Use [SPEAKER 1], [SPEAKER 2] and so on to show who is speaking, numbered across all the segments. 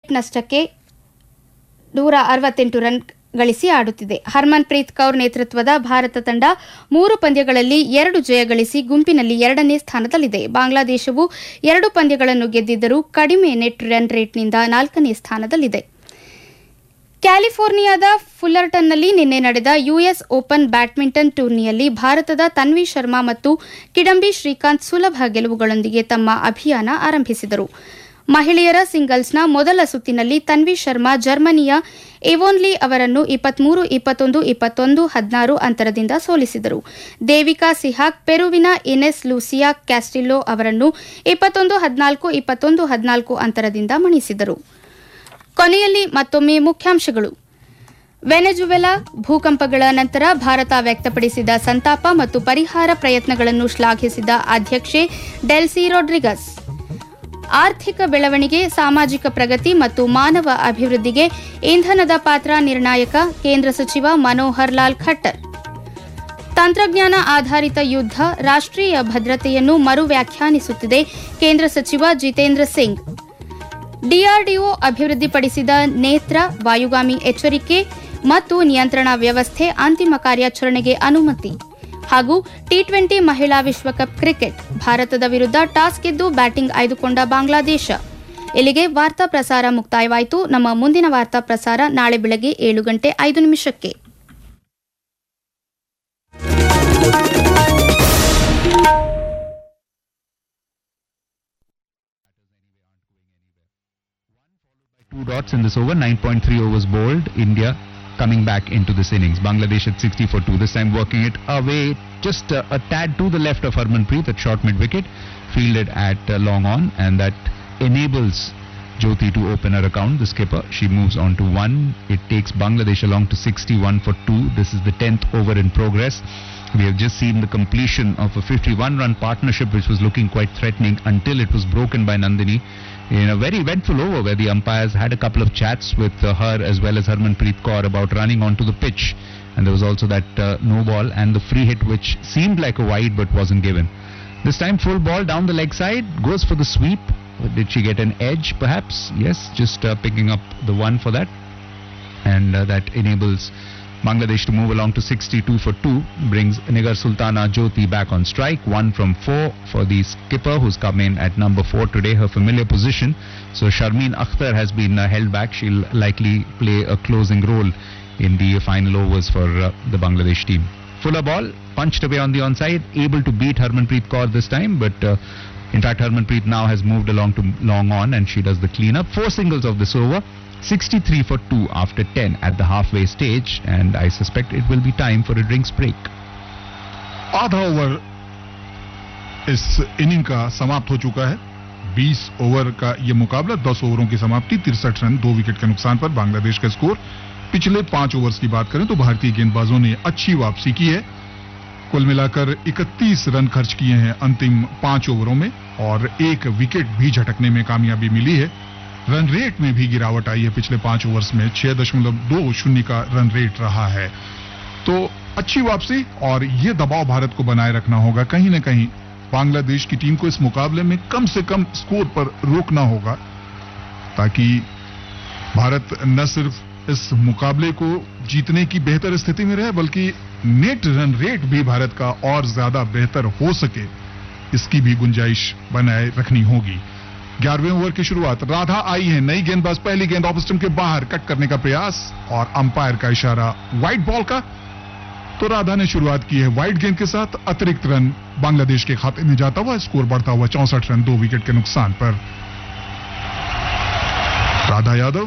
[SPEAKER 1] Wicket ನಷ್ಟಕ್ಕೆ 168 run ಗಳಿಸಿ ಆಡುತ್ತಿದೆ. ಹರ್ಮನ್ಪ್ರೀತ್ ಕೌರ್ ನೇತೃತ್ವದ ಭಾರತ ತಂಡ 3 ಪಂದ್ಯಗಳಲ್ಲಿ 2 ಜಯ ಗಳಿಸಿ ಗುಂಪಿನಲ್ಲಿ 2ನೇ ಸ್ಥಾನದಲ್ಲಿದೆ. ಬಾಂಗ್ಲಾದೇಶವು 2 ಪಂದ್ಯಗಳನ್ನು ಗೆದ್ದಿದ್ದರೂ ಕಡಿಮೆ ನೆಟ್ ರನ್ ರೇಟ್ನಿಂದ 4ನೇ ಸ್ಥಾನದಲ್ಲಿದೆ. ಕ್ಯಾಲಿಫೋರ್ನಿಯಾದ ಫುಲ್ಲರ್ಟನ್ನಲ್ಲಿ ನಿನ್ನೆ ನಡೆದ ಯುಎಸ್ ಓಪನ್ ಬ್ಯಾಡ್ಮಿಂಟನ್ ಟೂರ್ನಿಯಲ್ಲಿ ಭಾರತದ ತನ್ವಿ ಶರ್ಮಾ ಮತ್ತು ಕಿಡಂಬಿ ಶ್ರೀಕಾಂತ್ ಸುಲಭ ಗೆಲುವುಗಳೊಂದಿಗೆ ತಮ್ಮ ಅಭಿಯಾನ ಆರಂಭಿಸಿದರು. ಮಹಿಳೆಯರ ಸಿಂಗಲ್ಸ್ನ ಮೊದಲ ಸುತ್ತಿನಲ್ಲಿ ತನ್ವಿ ಶರ್ಮಾ ಜರ್ಮನಿಯ ಎವೋನ್ಲಿ ಅವರನ್ನು 23-21, 21-16 ಅಂತರದಿಂದ ಸೋಲಿಸಿದರು. ದೇವಿಕಾ ಸಿಹಾಕ್ ಪೆರುವಿನ ಇನೆಸ್ ಲೂಸಿಯಾ ಕ್ಯಾಸ್ಟಿಲ್ಲೋ ಅವರನ್ನು 21-14, 21-14 ಅಂತರದಿಂದ ಮಣಿಸಿದರು. ಕೊನೆಯಲ್ಲಿ ಮತ್ತೊಮ್ಮೆ ಮುಖ್ಯಾಂಶಗಳು. ವೆನೆಜುವೆಲಾ ಭೂಕಂಪಗಳ ನಂತರ ಭಾರತ ವ್ಯಕ್ತಪಡಿಸಿದ ಸಂತಾಪ ಮತ್ತು ಪರಿಹಾರ ಪ್ರಯತ್ನಗಳನ್ನು ಶ್ಲಾಘಿಸಿದ ಅಧ್ಯಕ್ಷೆ ಡೆಲ್ಸಿ ರೊಡ್ರಿಗಸ್. ಆರ್ಥಿಕ ಬೆಳವಣಿಗೆ, ಸಾಮಾಜಿಕ ಪ್ರಗತಿ ಮತ್ತು ಮಾನವ ಅಭಿವೃದ್ಧಿಗೆ ಇಂಧನದ ಪಾತ್ರ ನಿರ್ಣಾಯಕ, ಕೇಂದ್ರ ಸಚಿವ ಮನೋಹರ್ ಲಾಲ್ ಖಟ್ಟರ್. ತಂತ್ರಜ್ಞಾನ ಆಧಾರಿತ ಯುದ್ಧ ರಾಷ್ಟ್ರೀಯ ಭದ್ರತೆಯನ್ನು ಮರು ವ್ಯಾಖ್ಯಾನಿಸುತ್ತಿದೆ, ಕೇಂದ್ರ ಸಚಿವ ಜಿತೇಂದ್ರ ಸಿಂಗ್. ಡಿಆರ್ಡಿಒ ಅಭಿವೃದ್ಧಿಪಡಿಸಿದ ನೇತ್ರ ವಾಯುಗಾಮಿ ಎಚ್ಚರಿಕೆ ಮತ್ತು ನಿಯಂತ್ರಣ ವ್ಯವಸ್ಥೆ ಅಂತಿಮ ಕಾರ್ಯಾಚರಣೆಗೆ ಅನುಮತಿ. ಹಾಗೂ ಟಿ20 ಮಹಿಳಾ ವಿಶ್ವಕಪ್ ಕ್ರಿಕೆಟ್, ಭಾರತದ ವಿರುದ್ಧ ಟಾಸ್ ಗೆದ್ದು ಬ್ಯಾಟಿಂಗ್ ಆಯ್ದುಕೊಂಡ ಬಾಂಗ್ಲಾದೇಶ. ಇಲ್ಲಿಗೆ ವಾರ್ತಾ ಪ್ರಸಾರ ಮುಕ್ತಾಯವಾಯಿತು. ನಮ್ಮ ಮುಂದಿನ ವಾರ್ತಾ ಪ್ರಸಾರ ನಾಳೆ ಬೆಳಗ್ಗೆ 7:05.
[SPEAKER 2] Two dots in this over, 9.3 overs bowled. India coming back into this innings. Bangladesh at 60 for 2. This time working it away, just a tad to the left of Harmanpreet at short mid-wicket. Fielded at long on, and that enables Jyoti to open her account, the skipper. She moves on to 1. It takes Bangladesh along to 61 for 2. This is the 10th over in progress. We have just seen the completion of a 51-run partnership which was looking quite threatening until it was broken by Nandini in a very eventful over where the umpires had a couple of chats with her as well as Harmanpreet Kaur about running onto the pitch, and there was also that no ball and the free hit which seemed like a wide but wasn't given. This time full ball down the leg side, goes for the sweep. Did she get an edge perhaps? Yes, just picking up the one for that, and that enables Bangladesh to move along to 62 for 2, brings Nigar Sultana Jyoti back on strike. 1 from 4 for the skipper who's come in at number 4 today, her familiar position. So Sharmeen Akhtar has been held back. She'll likely play a closing role in the final overs for the Bangladesh team. Fuller ball, punched away on the onside, able to beat Harmanpreet Kaur this time, but in fact Harmanpreet now has moved along to long on and she does the clean up. 4 singles of this over. 63 for 2 after 10 at the halfway stage, and I suspect it will be time for a drinks break.
[SPEAKER 3] आधा over इस inning का समाप्त हो चुका है. 20 over का यह मुकाबला, 10 ओवरों की समाप्ति, 63 रन 2 विकेट के नुकसान पर बांग्लादेश का स्कोर. पिछले 5 ओवर्स की बात करें तो भारतीय गेंदबाजों ने अच्छी वापसी की है. कुल मिलाकर 31 रन खर्च किए हैं अंतिम 5 ओवरों में, और 1 विकेट भी झटकने में कामयाबी मिली है. रन रेट में भी गिरावट आई है. पिछले 5 ओवर्स में 6.20 का रन रेट रहा है. तो अच्छी वापसी, और ये दबाव भारत को बनाए रखना होगा. कहीं न कहीं बांग्लादेश की टीम को इस मुकाबले में कम से कम स्कोर पर रोकना होगा, ताकि भारत न सिर्फ इस मुकाबले को जीतने की बेहतर स्थिति में रहे, बल्कि नेट रन रेट भी भारत का और ज्यादा बेहतर हो सके, इसकी भी गुंजाइश बनाए रखनी होगी. 11वें ओवर की शुरुआत, राधा आई है, नई गेंदबाज. पहली गेंद ऑफ स्टंप के बाहर, कट करने का प्रयास और अंपायर का इशारा वाइड बॉल का. तो राधा ने शुरुआत की है वाइड गेंद के साथ. अतिरिक्त रन बांग्लादेश के खाते में जाता हुआ, स्कोर बढ़ता हुआ 64 रन 2 विकेट के नुकसान पर. राधा यादव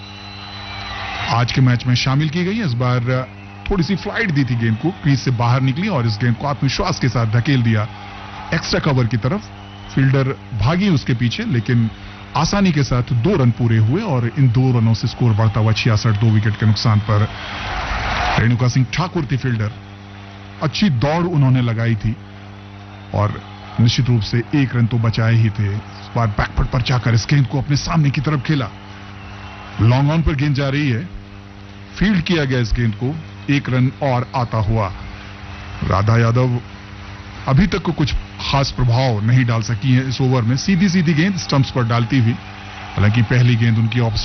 [SPEAKER 3] आज के मैच में शामिल की गई. इस बार थोड़ी सी फ्लाइट दी थी गेंद को, क्रीज से बाहर निकली और इस गेंद को आत्मविश्वास के साथ धकेल दिया एक्स्ट्रा कवर की तरफ. फील्डर भागी उसके पीछे, लेकिन आसानी के साथ 2 रन पूरे हुए, और इन 2 रनों से स्कोर बढ़ता हुआ 66 2 विकेट के नुकसान पर. रेणुका सिंह ठाकुर थी फील्डर. अच्छी दौड़ उन्होंने लगाई थी और निश्चित रूप से 1 रन तो बचाए ही थे. इस बार बैकफुट पर जाकर इस गेंद को अपने सामने की तरफ खेला. लॉन्ग ऑन पर गेंद जा रही है, फील्ड किया गया इस गेंद को. 1 रन और आता हुआ. राधा यादव अभी तक को कुछ खास प्रभाव नहीं डाल सकी है इस ओवर में. सीधी सीधी गेंद स्टंप्स पर डालती हुई, हालांकि पहली गेंद उनकी ऑफ